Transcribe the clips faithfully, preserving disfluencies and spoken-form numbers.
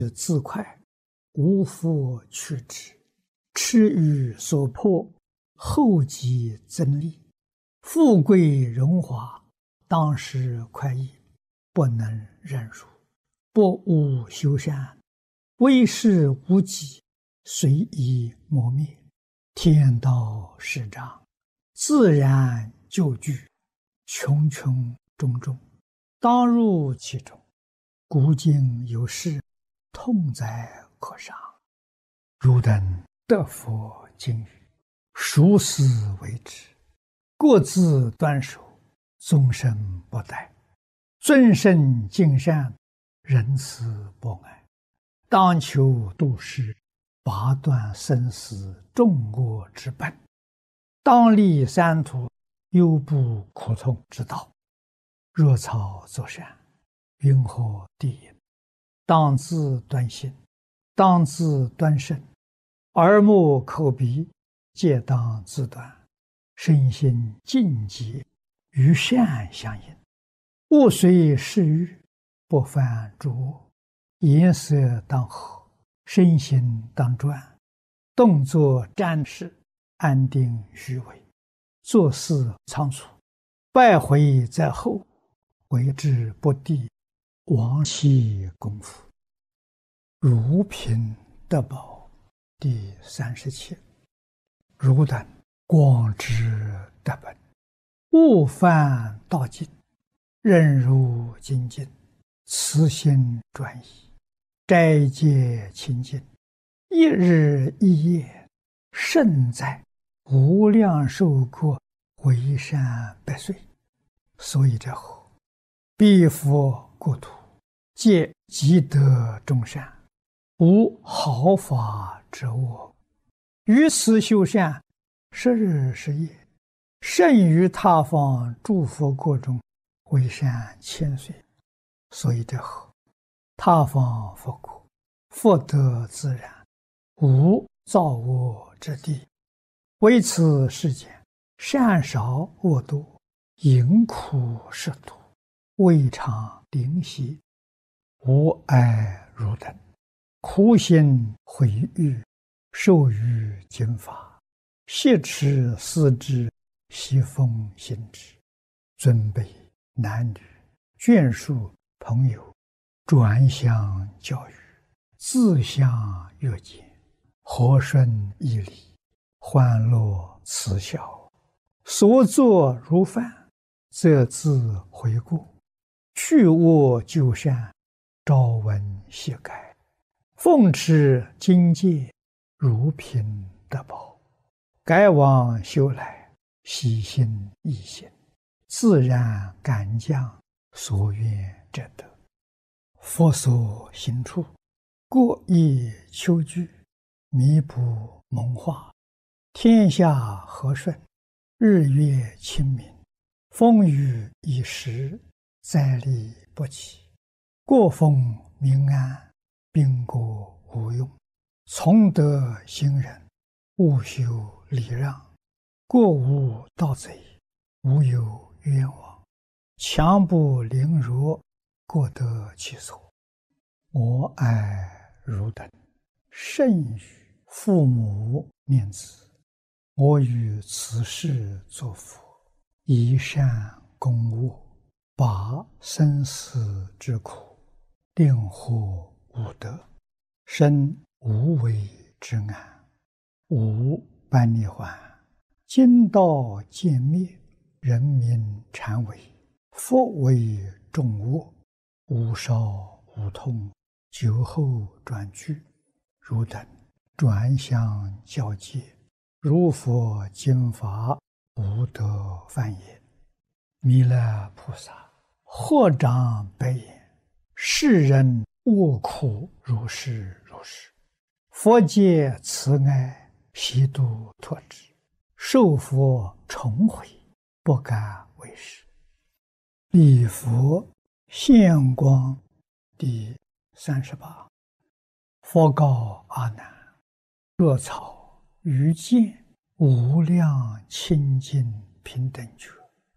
自快，无复去之。痴欲所迫，后继增利。富贵荣华，当时快意，不能忍辱。不务修善，为事无己，随意磨灭。天道始长，自然就具，穷穷种种，当入其中。古今有事，痛哉可伤。汝等得佛经语，熟思为之，各自端守，终身不殆。尊圣敬善，仁慈博爱，当求度世，拔断生死众恶之本，当立三途，忧怖苦痛之道。若草作善，云何地也？当自端心，当自端身，耳目口鼻皆当自端，身心净洁，与善相应。勿随世欲，不犯诸恶。颜色当和，身心当专，动作瞻视，安定虚伪，做事仓促，败毁在后，为之不第，亡其功夫。如贫得宝第三十七。汝等广知得本，勿犯道尽，任如精进，慈心专一，斋戒清净，一日一夜，胜在无量寿国，为善百岁。所以者何？彼佛国土，皆积德众善，无毫发之恶。于此修善，十日十夜，胜于他方诸佛国中，为善千岁。所以者何？他方佛国，福德自然，无造恶之地。为此世间，善少恶多，淫苦食多，未尝灵犀。吾爱汝等，苦心毁誉，受于经法，挟持思之，习奉行之。尊卑男女，眷属朋友，转相教育，自相约见，和顺义理，欢乐慈孝。所作如犯，则自悔过，去恶就善，朝闻夕改，奉持经戒，如贫得宝。改往修来，喜心易行，自然感将所愿者得。佛所行处，各以求具，弥补蒙化，天下和顺，日月清明，风雨已时，灾利不起。国风民安，兵国无用。从德行人，勿修礼让。国无盗贼，无有冤枉。强不凌弱，各得其所。我爱汝等，甚于父母念子。我于此世作佛，以善攻恶，拔生死之苦，令获无得，生无为之安，无般涅槃。今道渐灭，人民禅为，佛为众恶，无少无痛，久后转居。汝等转相教戒，如佛经法，无得犯也。弥勒菩萨或长白言：世人恶苦如是如是，佛界慈爱，悉度脱之。受佛重悔，不敢为是。礼佛现光第三十八。佛告阿难：若草于见无量清净平等觉，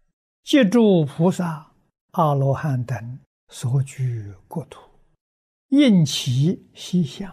借诸菩萨、阿罗汉等所居国土， 应其细想，